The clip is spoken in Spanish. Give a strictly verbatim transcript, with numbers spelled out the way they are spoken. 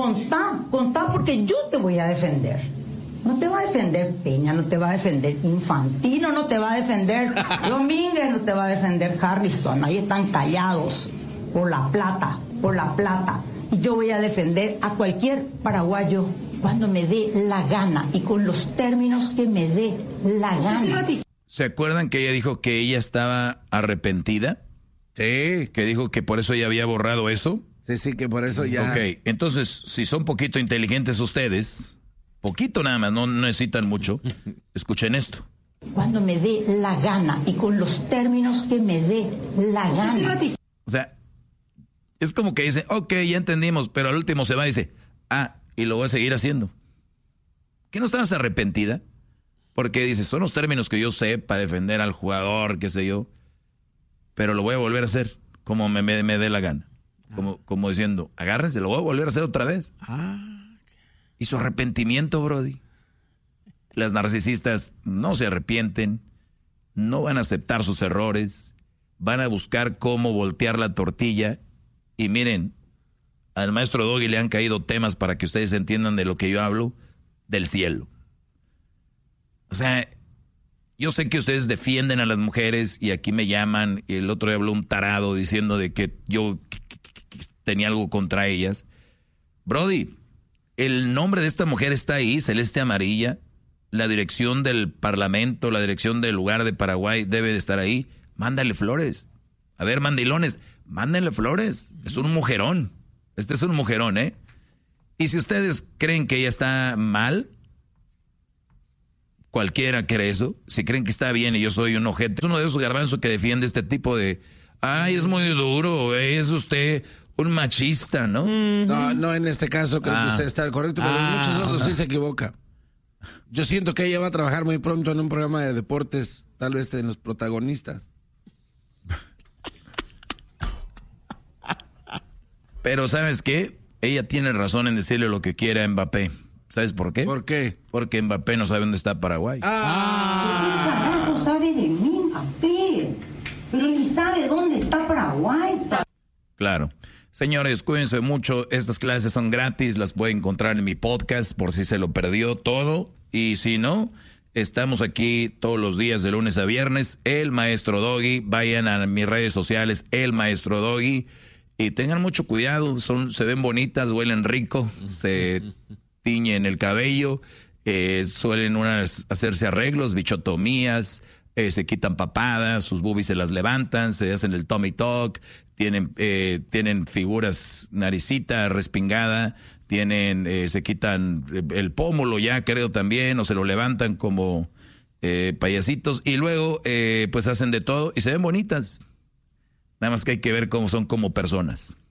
Contá, contá porque yo te voy a defender. No te va a defender Peña, no te va a defender Infantino, no te va a defender Domínguez, no te va a defender Harrison. Ahí están callados por la plata, por la plata. Y yo voy a defender a cualquier paraguayo cuando me dé la gana y con los términos que me dé la gana. ¿Se acuerdan que ella dijo que ella estaba arrepentida? Sí. Que dijo que por eso ella había borrado eso. Sí, sí, que por eso ya... Ok, entonces, si son poquito inteligentes ustedes, poquito nada más, no necesitan mucho, escuchen esto. Cuando me dé la gana y con los términos que me dé la gana. O sea, es como que dice, ok, ya entendimos, pero al último se va y dice, ah, y lo voy a seguir haciendo. ¿Qué no estabas arrepentida? Porque dice, son los términos que yo sé para defender al jugador, qué sé yo, pero lo voy a volver a hacer como me, me, me dé la gana. Como, como diciendo, agárrense, lo voy a volver a hacer otra vez. Ah, Y su arrepentimiento, Brody. Las narcisistas no se arrepienten, no van a aceptar sus errores, van a buscar cómo voltear la tortilla. Y miren, al maestro Doggy le han caído temas para que ustedes entiendan de lo que yo hablo, del cielo. O sea, yo sé que ustedes defienden a las mujeres y aquí me llaman, y el otro día habló un tarado diciendo de que yo que, que, que tenía algo contra ellas. Brody, el nombre de esta mujer está ahí, celeste amarilla. La dirección del parlamento, la dirección del lugar de Paraguay debe de estar ahí. Mándale flores. A ver, mandilones, mándenle flores. Es un mujerón. Este es un mujerón, ¿eh? Y si ustedes creen que ella está mal, cualquiera cree eso. Si creen que está bien y yo soy un ojete, es uno de esos garbanzos que defiende este tipo de... Ay, es muy duro, es usted un machista, ¿no? No, no, en este caso creo Ah. que usted está correcto, pero en Ah. muchos otros sí se equivoca. Yo siento que ella va a trabajar muy pronto en un programa de deportes, tal vez en los protagonistas. Pero ¿sabes qué? Ella tiene razón en decirle lo que quiera a Mbappé. ¿Sabes por qué? ¿Por qué? Porque Mbappé no sabe dónde está Paraguay. ¿Qué carajo sabe de mí, Mbappé? Pero ni sabe dónde está Paraguay. Claro. Señores, cuídense mucho. Estas clases son gratis. Las pueden encontrar en mi podcast por si se lo perdió todo. Y si no, estamos aquí todos los días de lunes a viernes. El Maestro Doggy. Vayan a mis redes sociales, El Maestro Doggy. Y tengan mucho cuidado. Son, se ven bonitas, huelen rico, se tiñen el cabello, eh, suelen unas hacerse arreglos, bichotomías, eh, se quitan papadas, sus boobies se las levantan, se hacen el tummy tuck, tienen, eh, tienen figuras, naricita respingada, tienen, eh, se quitan el pómulo ya creo también, o se lo levantan como eh, payasitos, y luego eh, pues hacen de todo y se ven bonitas. Nada más que hay que ver cómo son como personas.